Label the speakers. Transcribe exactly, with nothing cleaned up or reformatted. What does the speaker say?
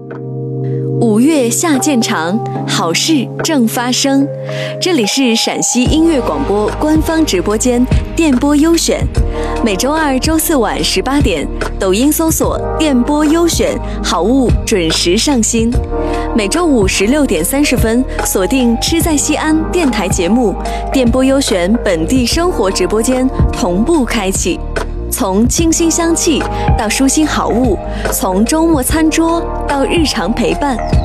Speaker 1: 五月下渐长，好事正发生。这里是陕西音乐广播官方直播间电波优选，每周二、周四晚十八点，抖音搜索“电波优选”，好物准时上新。每周五十六点三十分，锁定《吃在西安》电台节目，电波优选本地生活直播间同步开启。从清新香气到舒心好物，从周末餐桌到日常陪伴。